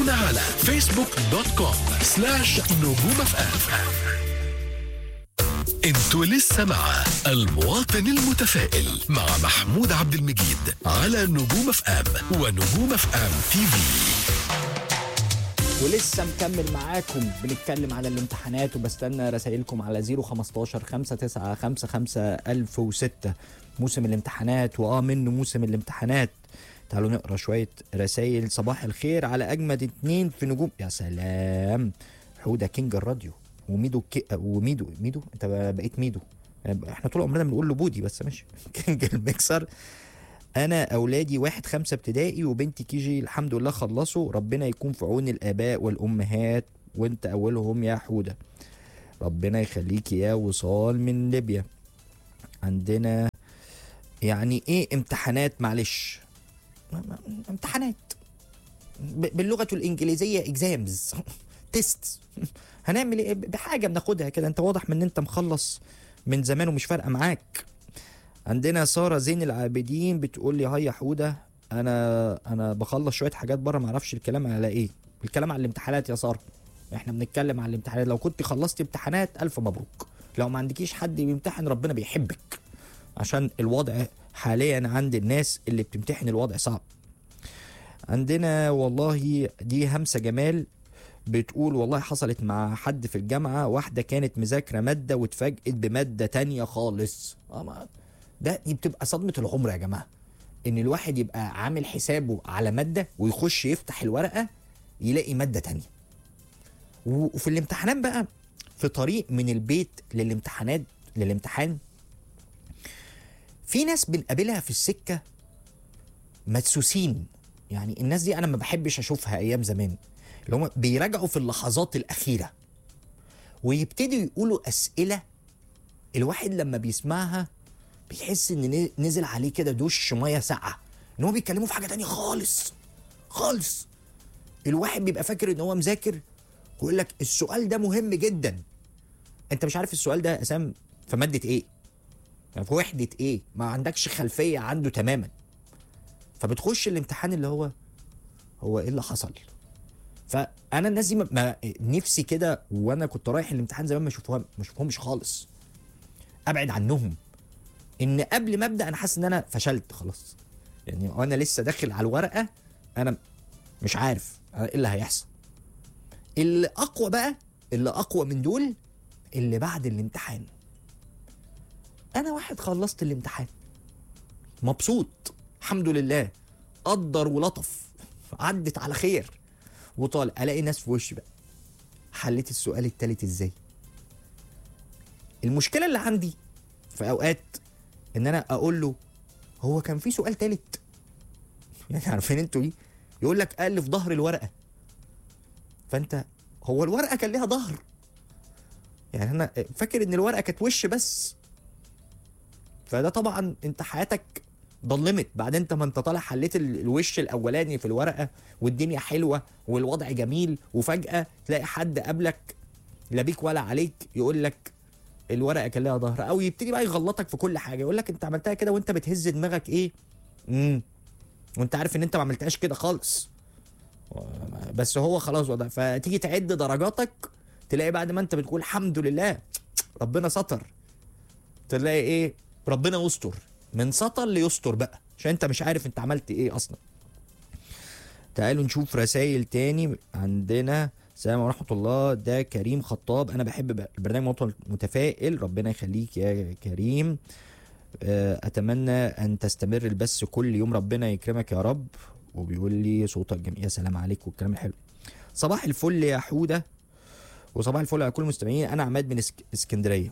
تابعونا على facebook.com/نجوم FM. انتوا لسه مع المواطن المتفائل مع محمود عبد المجيد على نجوم FM ونجوم FM TV. ولسه مكمل معاكم بنتكلم على الامتحانات، وبستنى رسائلكم على 015-5955-1006. موسم الامتحانات منه موسم الامتحانات. تعالوا نقرا شويه رسائل. صباح الخير على اجمد اتنين في نجوم. يا سلام، حوده كينج الراديو وميدو ميدو انت بقيت ميدو. احنا طول عمرنا بنقول له بودي بس ماشي. كينج الميكسر. انا اولادي 1-5 ابتدائي وبنتي كيجي الحمد لله خلصوا. ربنا يكون في عون الاباء والامهات وانت اولهم يا حوده. ربنا يخليك يا وصال من ليبيا. عندنا يعني ايه امتحانات؟ معلش، امتحانات باللغه الانجليزيه اكزامز تيست. هنعمل ايه؟ بحاجه بناخدها كده. انت واضح من ان انت مخلص من زمان ومش فارقه معاك. عندنا ساره زين العابدين بتقول لي هيا يا حوده، انا بخلص شويه حاجات بره، ما اعرفش الكلام على ايه. الكلام على الامتحانات يا ساره، احنا بنتكلم على الامتحانات. لو كنت خلصت امتحانات الف مبروك. لو ما عندكيش حد بيمتحن ربنا بيحبك، عشان الوضع حاليا عند الناس اللي بتمتحن الوضع صعب. عندنا والله دي همسه جمال بتقول والله حصلت مع حد في الجامعه، واحده كانت مذاكره ماده واتفاجئت بماده تانية خالص. دي بتبقى صدمه العمر يا جماعه، ان الواحد يبقى عامل حسابه على ماده ويخش يفتح الورقه يلاقي ماده تانية. وفي الامتحانات بقى، في طريق من البيت للامتحان في ناس بنقابلها في السكه مدسوسين. يعني الناس دي انا ما بحبش اشوفها ايام زمان، اللي هم بيراجعوا في اللحظات الاخيره ويبتدوا يقولوا اسئله الواحد لما بيسمعها بيحس ان نزل عليه كده دوش ميه ساقعه، ان هو بيتكلموا في حاجه تانية خالص خالص. الواحد بيبقى فاكر ان هو مذاكر ويقول لك السؤال ده مهم جدا، انت مش عارف السؤال ده اسام في ماده ايه، في وحده ايه، ما عندكش خلفيه عنده تماما. فبتخش الامتحان اللي هو ايه اللي حصل. فانا الناس دي نفسي كده وانا كنت رايح الامتحان زمان ما اشوفهمش خالص، ابعد عنهم. ان قبل ما ابدا انا حاسس ان انا فشلت خلاص، يعني وانا لسه داخل على الورقه انا مش عارف ايه اللي هيحصل. اللي اقوى من دول اللي بعد الامتحان. انا واحد خلصت الامتحان مبسوط الحمد لله، قدر ولطف، عدت على خير، وطالع الاقي ناس في وشي بقى حليت السؤال التالت ازاي. المشكله اللي عندي في اوقات ان انا اقول له هو كان في سؤال تالت، يعني عارفين انتوا ايه، يقول لك قال في ظهر الورقه. فانت هو الورقه كان ليها ظهر؟ يعني انا فاكر ان الورقه كانت وش بس. فده طبعا انت حياتك ضلمت بعد انت ما انت طالع حليت الوش الاولاني في الورقه والدنيا حلوه والوضع جميل، وفجاه تلاقي حد قبلك لا بيك ولا عليك يقول لك الورقه كان لها ظهر، او يبتدي بقى يغلطك في كل حاجه، يقول لك انت عملتها كده وانت بتهز دماغك ايه وانت عارف ان انت ما عملتهاش كده خالص، بس هو خلاص وضع. فتيجي تعد درجاتك تلاقي بعد ما انت بتقول الحمد لله ربنا ستر، تلاقي ايه ربنا يستر، من سطر ليستر بقى، عشان انت مش عارف انت عملت ايه اصلا. تعالوا نشوف رسائل تاني. عندنا السلام ورحمة الله، ده كريم خطاب. انا بحب البرنامج موطن متفائل، ربنا يخليك يا كريم. اتمنى ان تستمر البث كل يوم، ربنا يكرمك يا رب. وبيقول لي صوتك جميل، يا سلام عليك والكلام الحلو. صباح الفل يا حودة، وصباح الفل على كل المستمعين. انا عماد من اسكندرية.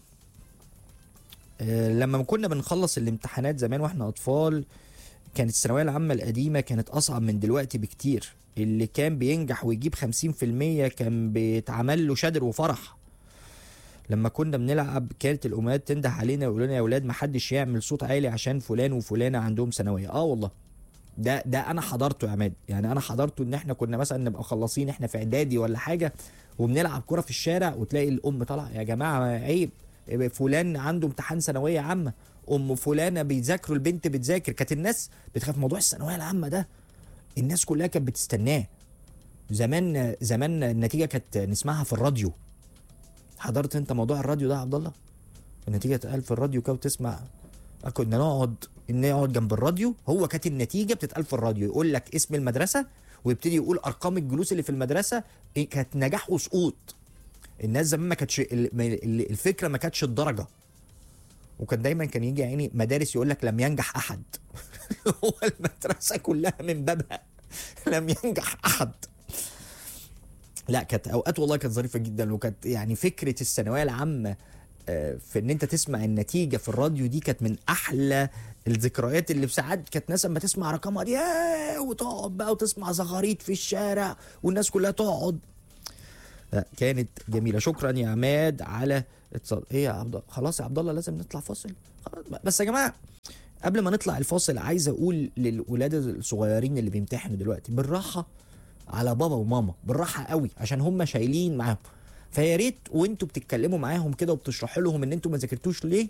لما كنا بنخلص الامتحانات زمان واحنا اطفال كانت الثانويه العامه القديمه كانت اصعب من دلوقتي بكتير. اللي كان بينجح ويجيب 50% كان بيتعمل له شادر وفرح. لما كنا بنلعب كانت الامهات تنده علينا ويقولوا لنا يا اولاد ما حدش يعمل صوت عالي عشان فلان وفلانه عندهم ثانويه. والله ده انا حضرته يا عماد، يعني انا حضرته ان احنا كنا مثلا نبقى مخلصين احنا في اعدادي ولا حاجه وبنلعب كره في الشارع وتلاقي الام طالعه يا جماعه عيب فلان عنده امتحان ثانويه عامه، ام فلانه بيذاكروا، البنت بتذاكر. كانت الناس بتخاف موضوع الثانويه العامه ده، الناس كلها كانت بتستناه. زمان النتيجه كانت نسمعها في الراديو. حضرت انت موضوع الراديو ده يا عبد الله؟ النتيجه اتقال في الراديو كده وتسمع. كنا نقعد جنب الراديو، هو كانت النتيجه بتتقال في الراديو، يقول لك اسم المدرسه ويبتدي يقول ارقام الجلوس اللي في المدرسه، كانت نجاح وسقوط. الناس زمان ما كانتش الفكره ما كانتش الدرجه، وكان دايما كان يجي يعني مدارس يقول لك لم ينجح احد. هو المدرسه كلها من بابها لم ينجح احد. لا كانت اوقات والله كانت ظريفه جدا، وكانت يعني فكره الثانويه العامه في ان انت تسمع النتيجه في الراديو دي كانت من احلى الذكريات. اللي بساعات كانت ناس اما تسمع رقمها دي وتقعد بقى وتسمع زغاريت في الشارع والناس كلها تقعد. كانت جميله. شكرا يا عماد على ايه يا عبد الله؟ خلاص يا عبد الله لازم نطلع فاصل. بس يا جماعه قبل ما نطلع الفاصل عايز اقول للولاد الصغيرين اللي بيمتحنوا دلوقتي بالراحه على بابا وماما، بالراحه قوي عشان هم شايلين معاهم. فيا ريت وانتوا بتتكلموا معاهم كده وبتشرحوا لهم ان انتوا ما ذاكرتوش ليه،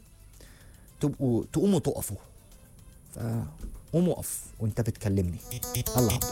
تقوموا تقفوا. فقوم اقف وانت بتكلمني. الله.